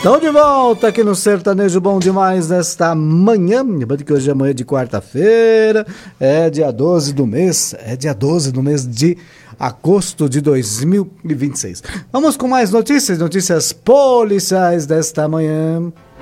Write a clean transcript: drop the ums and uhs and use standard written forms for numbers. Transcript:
Estão de volta aqui no Sertanejo Bom Demais nesta manhã. Lembrando que hoje é manhã de quarta-feira, é dia 12 do mês, de agosto de 2026. Vamos com mais notícias policiais desta manhã.